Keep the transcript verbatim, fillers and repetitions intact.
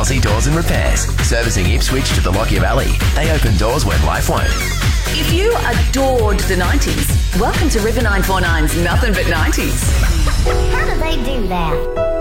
Aussie Doors and Repairs. Servicing Ipswich to the Lockyer Valley. They open doors when life won't. If you adored the nineties, welcome to River nine four nine's Nothing But nineties. How do they do that?